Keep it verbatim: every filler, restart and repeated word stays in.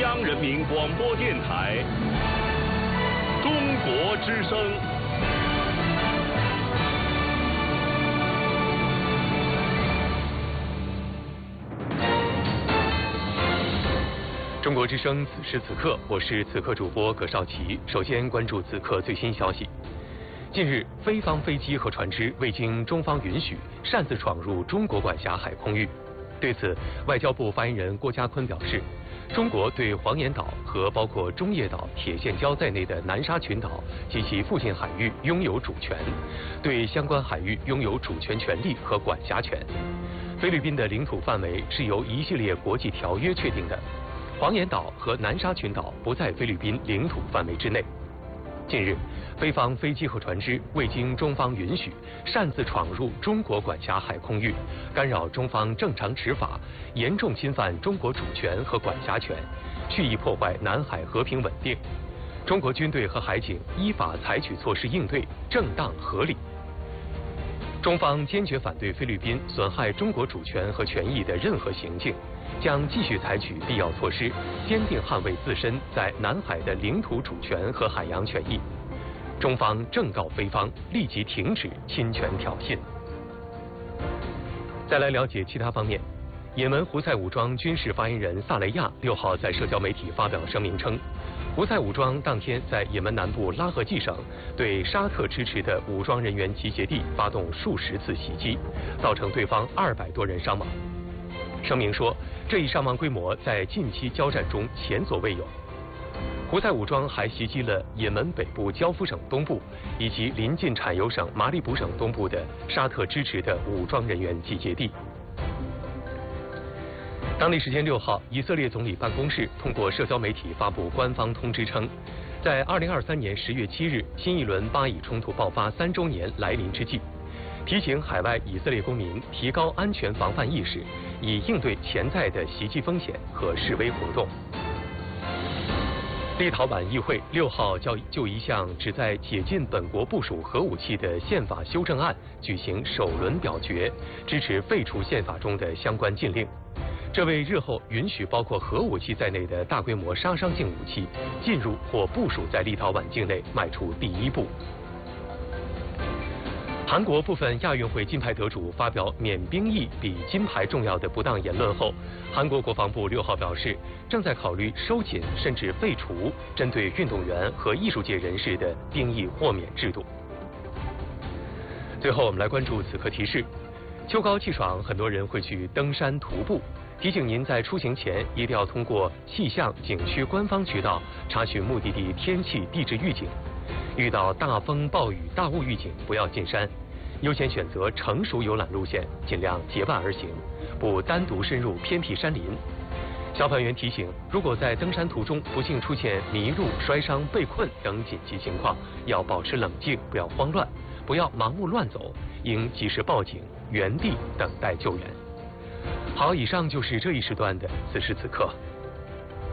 央人民广播电台中国之声。 中国之声，此时此刻，我是此刻主播葛绍奇。首先关注此刻最新消息。近日，非方飞机和船只未经中方允许，擅自闯入中国管辖海空域。对此，外交部发言人郭家坤表示，中国对黄岩岛和包括中业岛、铁线礁在内的南沙群岛及其附近海域拥有主权，对相关海域拥有主权权利和管辖权。菲律宾的领土范围是由一系列国际条约确定的。黄岩岛和南沙群岛不在菲律宾领土范围之内。近日，菲方飞机和船只未经中方允许，擅自闯入中国管辖海空域，干扰中方正常执法，严重侵犯中国主权和管辖权，蓄意破坏南海和平稳定。中国军队和海警依法采取措施应对，正当合理。中方坚决反对菲律宾损害中国主权和权益的任何行径，将继续采取必要措施，坚定捍卫自身在南海的领土主权和海洋权益。中方正告菲方立即停止侵权挑衅。再来了解其他方面，也门胡塞武装军事发言人萨雷亚六号在社交媒体发表声明称，胡塞武装当天在也门南部拉合季省对沙特支持的武装人员集结地发动数十次袭击，造成对方二百多人伤亡。声明说，这一伤亡规模在近期交战中前所未有。胡塞武装还袭击了也门北部焦夫省东部以及临近产油省马里卜省东部的沙特支持的武装人员集结地。当地时间六号，以色列总理办公室通过社交媒体发布官方通知称，在二零二三年十月七日新一轮巴以冲突爆发三周年来临之际，提醒海外以色列公民提高安全防范意识，以应对潜在的袭击风险和示威活动。立陶宛议会六号就就一项旨在解禁本国部署核武器的宪法修正案举行首轮表决，支持废除宪法中的相关禁令。这为日后允许包括核武器在内的大规模杀伤性武器进入或部署在立陶宛境内迈出第一步。韩国部分亚运会金牌得主发表免兵役比金牌重要的不当言论后，韩国国防部六号表示，正在考虑收紧甚至废除针对运动员和艺术界人士的兵役豁免制度。最后，我们来关注此刻提示：秋高气爽，很多人会去登山徒步。提醒您在出行前一定要通过气象景区官方渠道查询目的地天气地质预警。遇到大风暴雨大雾预警，不要进山，优先选择成熟游览路线，尽量结伴而行，不单独深入偏僻山林。消防员提醒，如果在登山途中不幸出现迷路、摔伤、被困等紧急情况，要保持冷静，不要慌乱，不要盲目乱走，应及时报警，原地等待救援。好，以上就是这一时段的此时此刻。